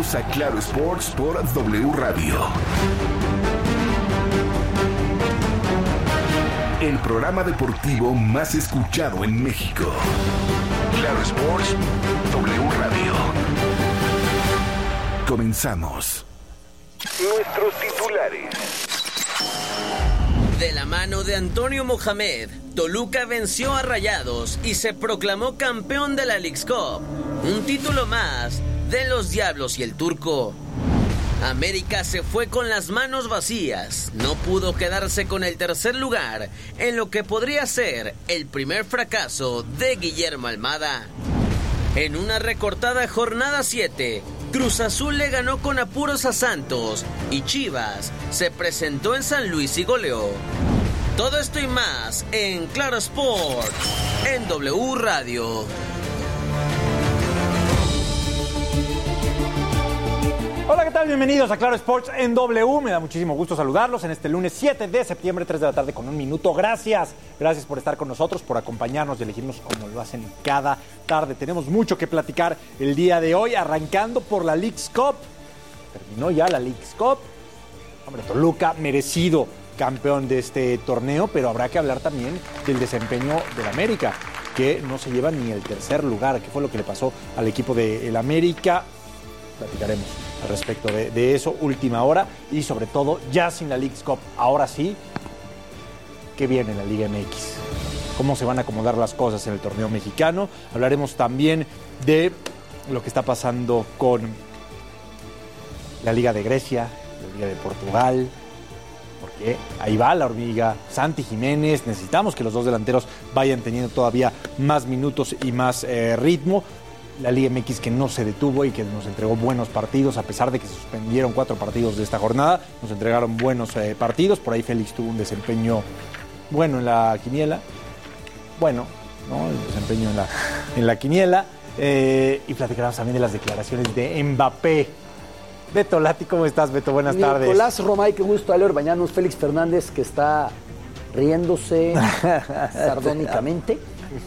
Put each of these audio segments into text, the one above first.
Bienvenidos a Claro Sports por W Radio. El programa deportivo más escuchado en México. Claro Sports, W Radio. Comenzamos. Nuestros titulares. De la mano de Antonio Mohamed, Toluca venció a Rayados y se proclamó campeón de la Leagues Cup. Un título más de los Diablos y el Turco. América se fue con las manos vacías. No pudo quedarse con el tercer lugar en lo que podría ser el primer fracaso de Guillermo Almada. En una recortada jornada 7, Cruz Azul le ganó con apuros a Santos y Chivas se presentó en San Luis y goleó. Todo esto y más en Claro Sport, en W Radio. Hola, ¿qué tal? Bienvenidos a Claro Sports en W. Me da muchísimo gusto saludarlos en este lunes 7 de septiembre, 3 de la tarde con un minuto. Gracias por estar con nosotros, por acompañarnos y elegirnos como lo hacen cada tarde. Tenemos mucho que platicar el día de hoy, arrancando por la Leagues Cup. Terminó ya la Leagues Cup. Hombre, Toluca, merecido campeón de este torneo, pero habrá que hablar también del desempeño del América, que no se lleva ni el tercer lugar. ¿Qué fue lo que le pasó al equipo del América? Platicaremos al respecto de eso, última hora, y sobre todo, ya sin la Leagues Cup, ahora sí, ¿qué viene en la Liga MX? ¿Cómo se van a acomodar las cosas en el torneo mexicano? Hablaremos también de lo que está pasando con la Liga de Grecia, la Liga de Portugal, porque ahí va la hormiga, Santi Jiménez. Necesitamos que los dos delanteros vayan teniendo todavía más minutos y más ritmo. La Liga MX que no se detuvo y que nos entregó buenos partidos, a pesar de que se suspendieron 4 partidos de esta jornada, nos entregaron buenos partidos. Por ahí Félix tuvo un desempeño bueno en la quiniela. Bueno, ¿no? El desempeño en la quiniela. Y platicaremos también de las declaraciones de Mbappé. Beto Lati, ¿cómo estás, Beto? Buenas tardes. Nicolás Romay, qué gusto. Ale Orbañanos, Félix Fernández, que está riéndose sardónicamente.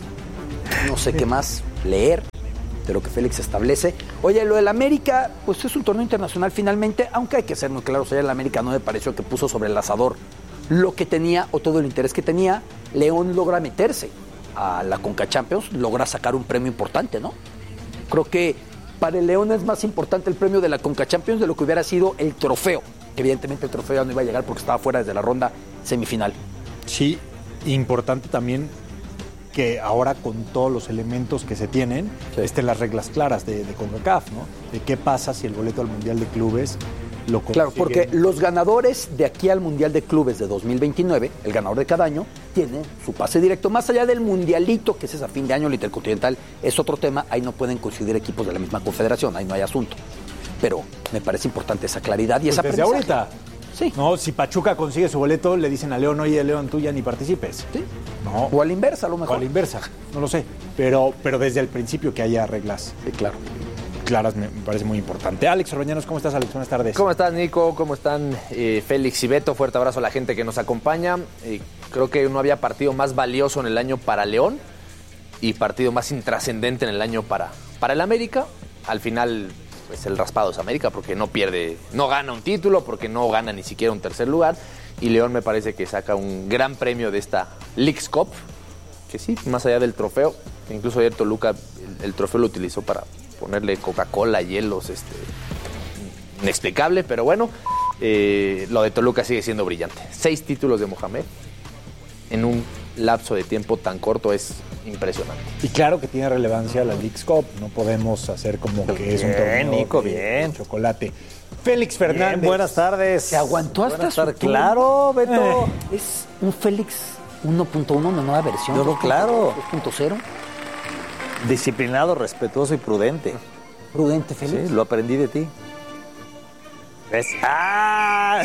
No sé qué más leer de lo que Félix establece. Oye, lo del América, pues es un torneo internacional finalmente, aunque hay que ser muy claros, ayer el América no me pareció que puso sobre el asador lo que tenía o todo el interés que tenía. León logra meterse a la Conca Champions, logra sacar un premio importante, ¿no? Creo que para el León es más importante el premio de la Conca Champions de lo que hubiera sido el trofeo, que evidentemente el trofeo ya no iba a llegar porque estaba fuera desde la ronda semifinal. Sí, importante también que ahora con todos los elementos que se tienen, sí, estén las reglas claras de CONCACAF, ¿no? De qué pasa si el boleto al Mundial de Clubes lo consiguen. Claro, porque los ganadores de aquí al Mundial de Clubes de 2029, el ganador de cada año, tiene su pase directo. Más allá del Mundialito, que es a fin de año, el Intercontinental, es otro tema. Ahí no pueden coincidir equipos de la misma confederación, ahí no hay asunto. Pero me parece importante esa claridad y pues esa desde ahorita. Sí. No, si Pachuca consigue su boleto, le dicen a León, oye, León, tú ya ni participes. Sí. No. O a la inversa, a lo mejor. O a la inversa, no lo sé. Pero desde el principio que haya reglas. Sí, claro. Claras me parece muy importante. Alex Orbañanos, ¿cómo estás, Alex? Buenas tardes. ¿Cómo estás, Nico? ¿Cómo están Félix y Beto? Fuerte abrazo a la gente que nos acompaña. Creo que no había partido más valioso en el año para León y partido más intrascendente en el año para el América. Al final, pues el raspado es América porque no gana un título, porque no gana ni siquiera un tercer lugar. Y León me parece que saca un gran premio de esta Leagues Cup, que sí, más allá del trofeo, que incluso ayer Toluca el trofeo lo utilizó para ponerle Coca-Cola, hielos, inexplicable, pero bueno, lo de Toluca sigue siendo brillante. 6 títulos de Mohamed en un lapso de tiempo tan corto es impresionante. Y claro que tiene relevancia la Leagues Cup, no podemos hacer como que es un torneo Nico, de bien. chocolate. Félix Fernández. Bien, buenas tardes. Se aguantó hasta su turno. Claro, Beto. Es un Félix 1.1, una nueva versión. Yo lo claro. 2.0. Disciplinado, respetuoso y prudente. Prudente, Félix. Sí, lo aprendí de ti. ¿Ves? ¡Ah!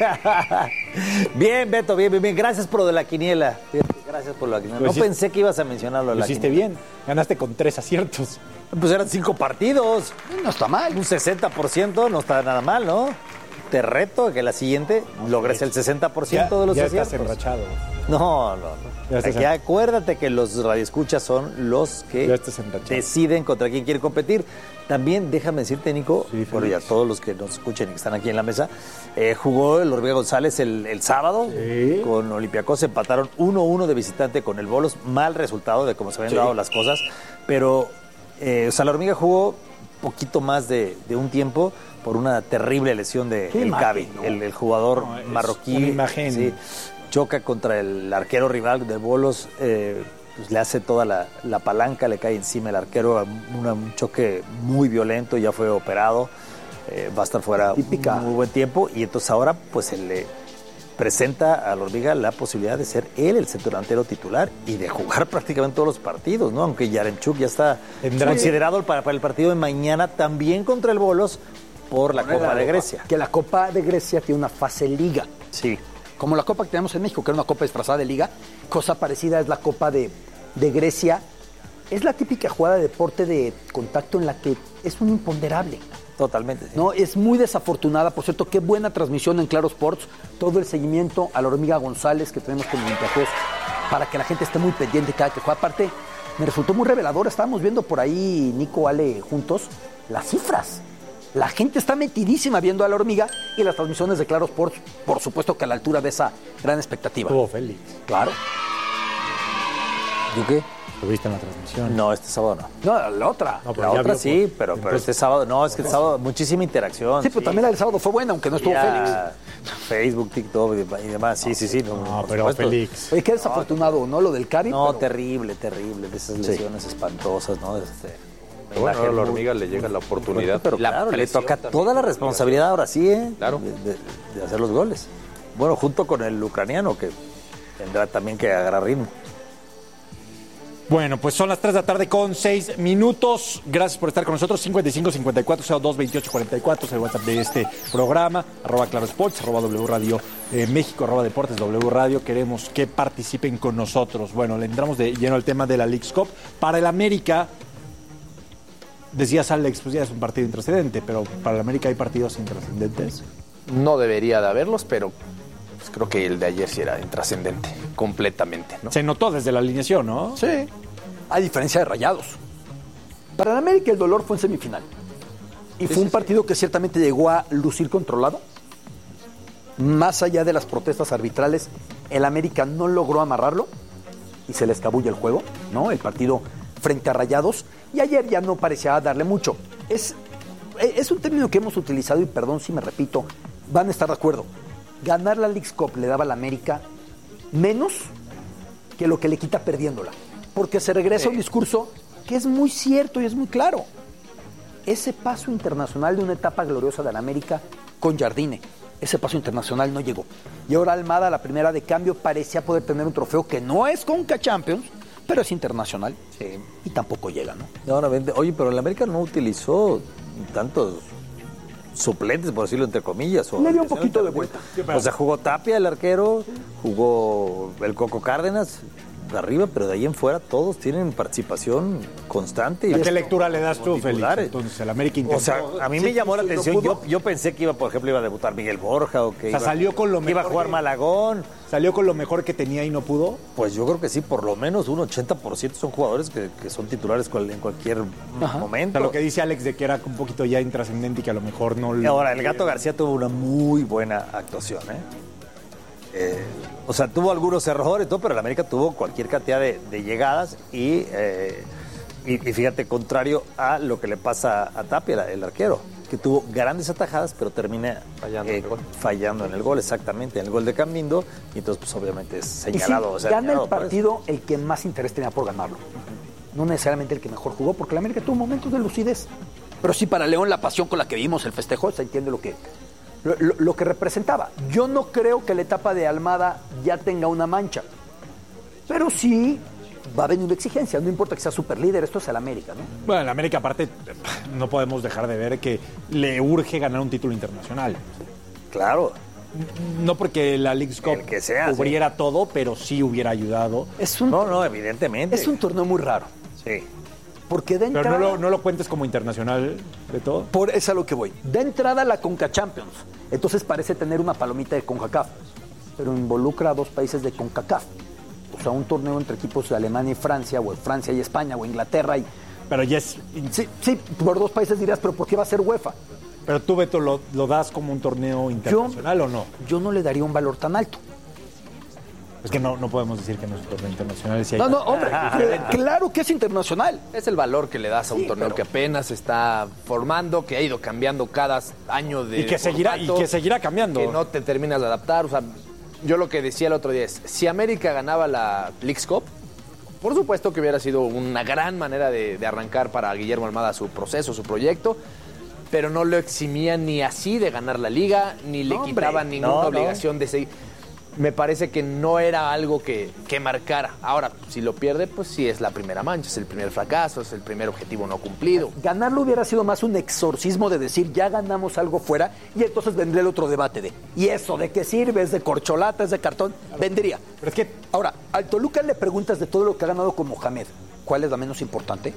Bien, Beto, bien. Gracias por lo de la quiniela. Gracias por lo de la quiniela. No pensé que ibas a mencionarlo. Lo hiciste bien. Ganaste con 3 aciertos. Pues eran 5 partidos. No está mal. Un 60% no está nada mal, ¿no? te reto a que la siguiente logres el 60% de los ya aciertos. estás enrachado. No. Aquí acuérdate que los radioescuchas son los que deciden contra quién quiere competir. También déjame decirte, Nico, por ya todos los que nos escuchen y que están aquí en la mesa, jugó el Hormiga González el sábado con Olympiacos, empataron 1-1 de visitante con el Bolos, mal resultado de cómo se habían dado las cosas, pero la Hormiga jugó poquito más de un tiempo por una terrible lesión de El Cavi, el jugador marroquí. Una imagen. Sí, choca contra el arquero rival de Bolos, pues le hace toda la palanca, le cae encima el arquero, un choque muy violento, ya fue operado, va a estar fuera muy buen tiempo, y entonces ahora pues se le presenta a la Hormiga la posibilidad de ser él el centro delantero titular y de jugar prácticamente todos los partidos, ¿no? Aunque Yaremchuk ya está considerado para el partido de mañana también contra el Bolos por la Copa de Grecia. Que la Copa de Grecia tiene una fase liga. Sí. Como la Copa que tenemos en México, que era una Copa disfrazada de liga, cosa parecida es la Copa de Grecia. Es la típica jugada de deporte de contacto en la que es un imponderable. Totalmente. Sí. No, es muy desafortunada. Por cierto, qué buena transmisión en Claro Sports. Todo el seguimiento a la Hormiga González que tenemos con Olympiacos para que la gente esté muy pendiente cada que juega. Aparte, me resultó muy revelador. Estábamos viendo por ahí, Nico, Ale, juntos, las cifras. La gente está metidísima viendo a la Hormiga y las transmisiones de Claro Sports, por supuesto que a la altura de esa gran expectativa. Estuvo Félix. Claro. ¿Tú qué? ¿Lo viste en la transmisión? No, este sábado no. No, la otra. No, La otra sí, pero este sábado no, es que el sábado muchísima interacción. Sí, pero también la del sábado fue buena, aunque no estuvo Félix. Facebook, TikTok y demás, sí. No, pero supuesto. Félix. Oye, qué desafortunado, ¿no? Lo del Cavi. No, pero... terrible, de esas lesiones espantosas, ¿no? Pero bueno, a la Hormiga le llega la oportunidad. Pero claro, le toca toda la responsabilidad ahora sí, Claro. de hacer los goles. Bueno, junto con el ucraniano, que tendrá también que agarrar ritmo. Bueno, pues son las 3 de la tarde con 6 minutos. Gracias por estar con nosotros. 55-54-02-28-44 es el WhatsApp de este programa. @Claro Sports, @W Radio México, @Deportes W Radio. Queremos que participen con nosotros. Bueno, le entramos de lleno al tema de la Leagues Cup. Para el América, decías, Alex, pues ya es un partido intrascendente, pero para el América hay partidos intrascendentes. No debería de haberlos, pero pues creo que el de ayer sí era intrascendente, completamente, ¿no? Se notó desde la alineación, ¿no? Sí, a diferencia de Rayados. Para el América el dolor fue en semifinal. Y fue un partido que ciertamente llegó a lucir controlado. Más allá de las protestas arbitrales, el América no logró amarrarlo y se le escabulle el juego, ¿no? El partido frente a Rayados. Y ayer ya no parecía darle mucho. Es un término que hemos utilizado y perdón si me repito, van a estar de acuerdo. Ganar la Leagues Cup le daba a la América menos que lo que le quita perdiéndola. Porque se regresa a un discurso que es muy cierto y es muy claro. Ese paso internacional de una etapa gloriosa de la América con Jardine, ese paso internacional no llegó. Y ahora Almada, la primera de cambio, parecía poder tener un trofeo que no es Conca Champions, pero es internacional. Sí. Y tampoco llega, ¿no? Oye, pero el América no utilizó tantos suplentes, por decirlo entre comillas. Le dio un poquito de vuelta. O sea, jugó Tapia, el arquero, jugó el Coco Cárdenas de arriba, pero de ahí en fuera todos tienen participación constante. ¿A qué lectura le das tú, Félix? titulares. Entonces, el América intentó. O sea, a mí me llamó la atención. Yo pensé que por ejemplo, iba a debutar Miguel Borja o que salió con lo que iba a mejor jugar Malagón. ¿Salió con lo mejor que tenía y no pudo? Pues yo creo que sí, por lo menos un 80% son jugadores que son titulares en cualquier momento. O sea, lo que dice Alex de que era un poquito ya intrascendente y que a lo mejor no... Ahora, el Gato García tuvo una muy buena actuación, o sea, tuvo algunos errores, pero el América tuvo cualquier cantidad de llegadas y fíjate, contrario a lo que le pasa a Tapia, el arquero, que tuvo grandes atajadas, pero termina fallando en el gol, exactamente, en el gol de Cambindo, y entonces pues obviamente es señalado. Sí, gana el partido el que más interés tenía por ganarlo, no necesariamente el que mejor jugó, porque el América tuvo momentos de lucidez, pero sí para León la pasión con la que vimos el festejo, se entiende lo que representaba. Yo no creo que la etapa de Almada ya tenga una mancha, pero sí va a venir una exigencia, no importa que sea superlíder, esto es el América, ¿no? Bueno, el América aparte no podemos dejar de ver que le urge ganar un título internacional. Claro. No porque la Leagues Cup cubriera todo, pero sí hubiera ayudado. No, evidentemente. Es un torneo muy raro. Sí. porque de entrada... Pero no lo cuentes como internacional de todo. Por eso es a lo que voy. De entrada la Conca Champions. Entonces parece tener una palomita de CONCACAF, pero involucra a 2 países de CONCACAF. O sea, un torneo entre equipos de Alemania y Francia, o Francia y España, o Inglaterra y... Pero ya es... Sí, por 2 países dirás, pero ¿por qué va a ser UEFA? Pero tú, Beto, ¿lo das como un torneo internacional o no? Yo no le daría un valor tan alto. Es que no podemos decir que no es un torneo internacional. Si hay... No, hombre, claro que es internacional. Es el valor que le das a un torneo que apenas se está formando, que ha ido cambiando cada año de y que seguirá cambiando. Que no te terminas de adaptar. O sea, yo lo que decía el otro día es, si América ganaba la Leagues Cup, por supuesto que hubiera sido una gran manera de arrancar para Guillermo Almada su proceso, su proyecto, pero no lo eximía ni así de ganar la liga, ni le quitaba ninguna obligación de seguir. Me parece que no era algo que marcara. Ahora, si lo pierde, pues sí es la primera mancha, es el primer fracaso, es el primer objetivo no cumplido. Ganarlo hubiera sido más un exorcismo de decir, ya ganamos algo fuera, y entonces vendría el otro debate de, ¿y eso de qué sirve? ¿Es de corcholata? ¿Es de cartón? Vendría. Pero es que, ahora, al Toluca le preguntas de todo lo que ha ganado con Mohamed, ¿cuál es la menos importante?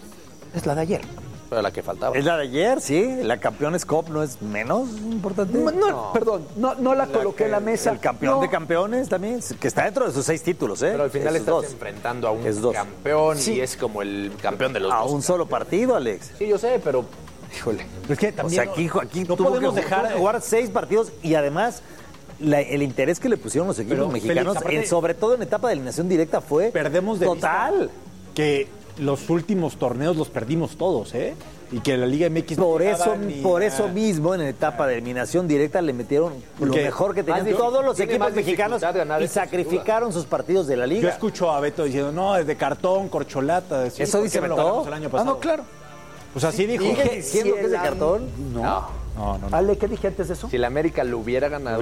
Es la de ayer. Pero la que faltaba. Es la de ayer, sí. La Campeones Cup no es menos importante. Perdón, no la coloqué en la mesa. El campeón de campeones también, que está dentro de sus 6 títulos, ¿eh? Pero al final estás enfrentando a un campeón y es como el campeón de los dos. A un solo partido, Alex. Sí, yo sé, pero... Híjole. Es que también aquí no podemos dejar de jugar 6 partidos y además... el interés que le pusieron los equipos mexicanos, Félix, sobre todo en etapa de eliminación directa, fue perdemos de total. Que los últimos torneos los perdimos todos, ¿eh? Y que la Liga MX... Por eso mismo, en etapa de eliminación directa, le metieron lo mejor que tenían todos los equipos mexicanos y sacrificaron sus partidos de la Liga. Yo escucho a Beto diciendo, no, es de cartón, corcholata. Sí, ¿eso dice Beto? El año pasado. No, claro. Pues así dijo. ¿Dije diciendo que es de cartón? No. Ale, ¿qué dije antes de eso? Si el América lo hubiera ganado.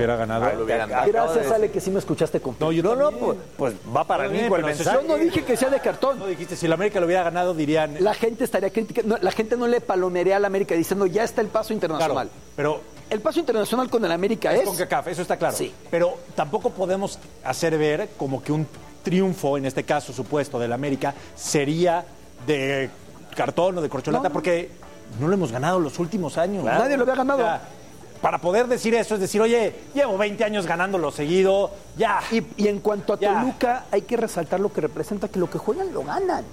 Gracias, Ale, que sí me escuchaste con... Pues va para mí el mensaje. Yo no dije que sea de cartón. No dijiste, si el América lo hubiera ganado, dirían... La gente estaría criticando. La gente no le palomearía al América diciendo, ya está el paso internacional. Claro, pero... El paso internacional con el América es... Con CONCACAF, eso está claro. Sí. Pero tampoco podemos hacer ver como que un triunfo, en este caso supuesto, del América, sería de cartón o de corcholata, porque... No lo hemos ganado los últimos años. Claro. Nadie lo había ganado. O sea, para poder decir eso, es decir, oye, llevo 20 años ganándolo seguido, ya. Y en cuanto a Toluca, hay que resaltar lo que representa, que lo que juegan lo ganan.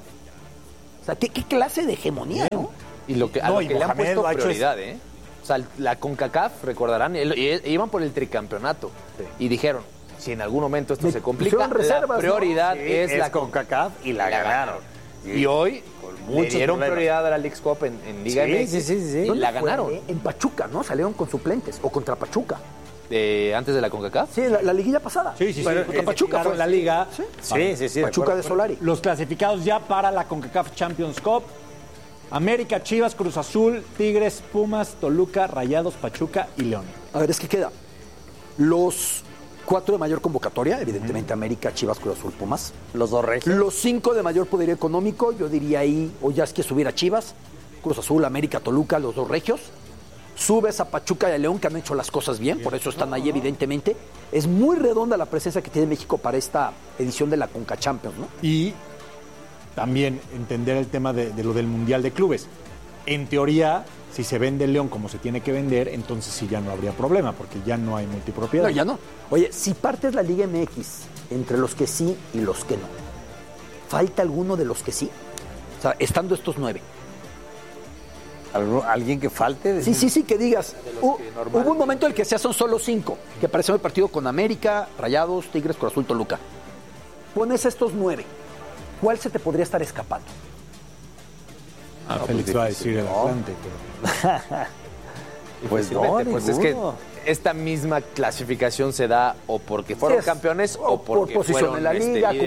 O sea, ¿qué clase de hegemonía, no? Y lo que, lo que le han puesto prioridad, ¿eh? O sea, la CONCACAF, recordarán, iban por el tricampeonato. Sí. Y dijeron, si en algún momento esto se complica, la prioridad es la CONCACAF y la ganaron. Y hoy... Le dieron prioridad a la Leagues Cup en Liga MX. Sí. Y la ganaron. En Pachuca, ¿no? Salieron con suplentes. O contra Pachuca. ¿Antes de la CONCACAF? Sí, la liguilla pasada. Sí. Contra Pachuca fue la liga. Sí. Pachuca de Solari. Los clasificados ya para la CONCACAF Champions Cup. América, Chivas, Cruz Azul, Tigres, Pumas, Toluca, Rayados, Pachuca y León. A ver, es que queda. Los 4 de mayor convocatoria, evidentemente América, Chivas, Cruz Azul, Pumas. Los 2 regios. Los 5 de mayor poderío económico, yo diría ahí, o ya es que subir a Chivas, Cruz Azul, América, Toluca, los 2 regios. Subes a Pachuca y a León, que han hecho las cosas bien, por eso están ahí evidentemente. Es muy redonda la presencia que tiene México para esta edición de la Conca Champions, ¿no? Y también entender el tema de lo del Mundial de Clubes. En teoría, si se vende el León como se tiene que vender, entonces sí ya no habría problema, porque ya no hay multipropiedad. No, ya no. Oye, si partes la Liga MX entre los que sí y los que no, ¿falta alguno de los que sí? O sea, estando estos 9. ¿Alguien que falte? Sí, que digas. Hubo un momento en el que se son solo 5, que apareció el partido con América, Rayados, Tigres, Cruz Azul, Toluca. Pones estos 9. ¿Cuál se te podría estar escapando? Félix va a decir el Atlante. Pues es que esta misma clasificación se da o porque fueron campeones o porque por posición fueron en la liga,